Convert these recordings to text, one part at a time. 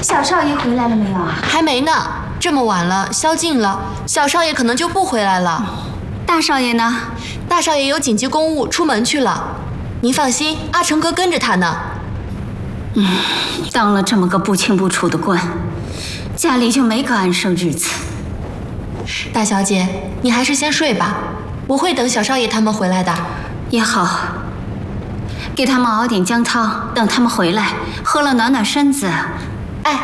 小少爷回来了没有啊？ 还没呢，这么晚了，宵禁了，小少爷可能就不回来了。 大少爷呢？ 大少爷有紧急公务，出门去了。您放心，阿成哥跟着他呢。 当了这么个不清不楚的官，家里就没个安生日子。 大小姐，你还是先睡吧，我会等小少爷他们回来的。 也好，给他们熬点姜汤，等他们回来，喝了暖暖身子。 哎，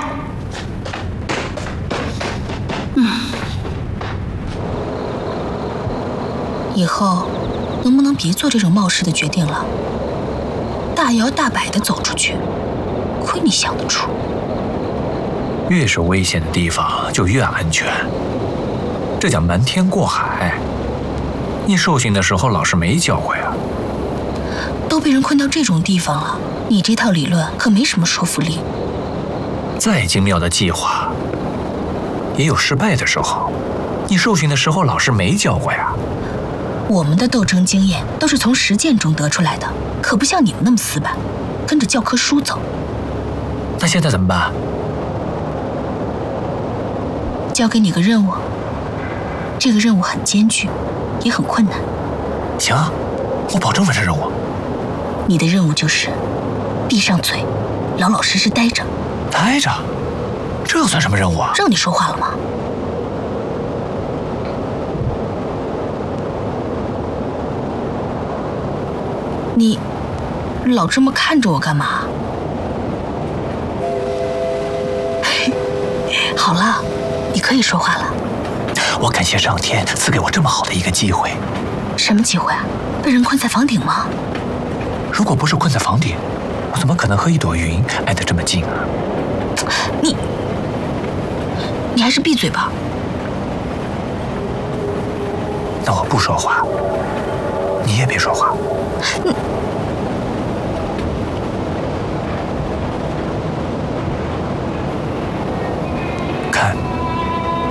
以后能不能别做这种冒失的决定了？大摇大摆地走出去，亏你想得出。 越是危险的地方就越安全，这叫瞒天过海。你受刑的时候老师没教过呀？ 都被人困到这种地方了，你这套理论可没什么说服力。 再精妙的计划，也有失败的时候。你受刑的时候老师没教过呀？ 我们的斗争经验都是从实践中得出来的，可不像你们那么死板，跟着教科书走。 那现在怎么办？ 交给你个任务，这个任务很艰巨，也很困难。 行，我保证完成任务。 你的任务就是闭上嘴，老老实实待着。 待着？这算什么任务啊？ 让你说话了吗？你老这么看着我干嘛？好了，你可以说话了。 我感谢上天赐给我这么好的一个机会。 什么机会啊？被人困在房顶吗？ 如果不是困在房顶，我怎么可能和一朵云挨得这么近啊？ 你还是闭嘴吧。 那我不说话，你也别说话。